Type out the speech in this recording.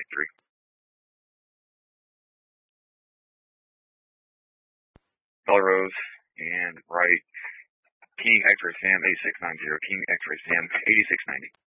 3. Color rose and right. King X-ray Sam 8690. King X-ray Sam 8690.